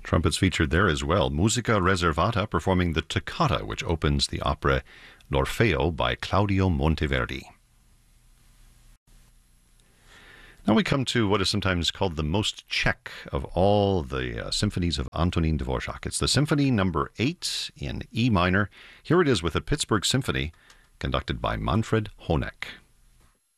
Trumpets featured there as well. Musica Reservata performing the toccata, which opens the opera L'Orfeo by Claudio Monteverdi. Now we come to what is sometimes called the most Czech of all the symphonies of Antonín Dvořák. It's the Symphony Number 8 in E minor. Here it is with the Pittsburgh Symphony, conducted by Manfred Honeck.